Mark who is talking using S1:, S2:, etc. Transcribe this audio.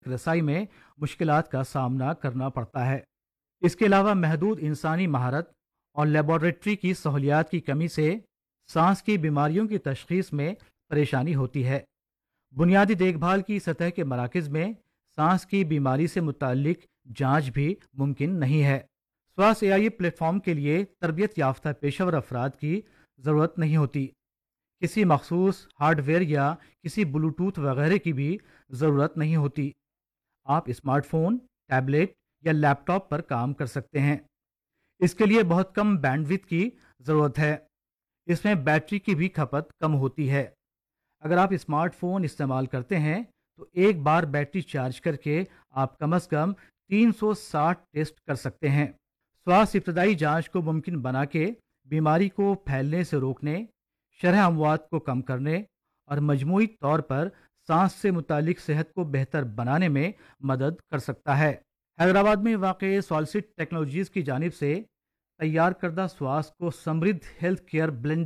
S1: رسائی میں مشکلات کا سامنا کرنا پڑتا ہے۔ اس کے علاوہ محدود انسانی مہارت اور لیبارٹری کی سہولیات کی کمی سے سانس کی بیماریوں کی تشخیص میں پریشانی ہوتی ہے۔ بنیادی دیکھ بھال کی سطح کے مراکز میں سانس کی بیماری سے متعلق جانچ بھی ممکن نہیں ہے۔ سواس اے آئی پلیٹ فارم کے لیے تربیت یافتہ پیشہ ور افراد کی ضرورت نہیں ہوتی۔ کسی مخصوص ہارڈ ویئر یا کسی بلوٹوتھ وغیرہ کی بھی ضرورت نہیں ہوتی۔ آپ اسمارٹ فون، ٹیبلیٹ یا لیپ ٹاپ پر کام کر سکتے ہیں۔ اس کے لیے بہت کم بینڈ وڈتھ کی ضرورت ہے۔ اس میں بیٹری کی بھی کھپت کم ہوتی ہے۔ اگر آپ اسمارٹ فون استعمال کرتے ہیں تو ایک بار بیٹری چارج کر کے آپ کم از کم 360 ٹیسٹ کر سکتے ہیں۔ سواس ابتدائی جانچ کو ممکن بنا کے بیماری کو پھیلنے سے روکنے، شرح اموات کو کم کرنے اور مجموعی طور پر سانس سے متعلق صحت کو بہتر بنانے میں مدد کر سکتا ہے۔ حیدرآباد میں واقع سالسٹ ٹیکنالوجیز کی جانب سے تیار کردہ سواس کو سمردھ ہیلتھ کیئر بلینڈ